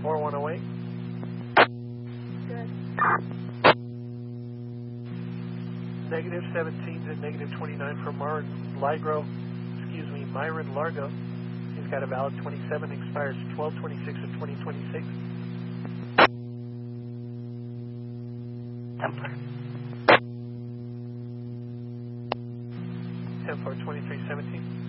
4108. Good. Negative 17 to negative 29 for Myron Largo. He's got a valid 27, expires 12/26 of 2026. Templar. 10-4, 2317.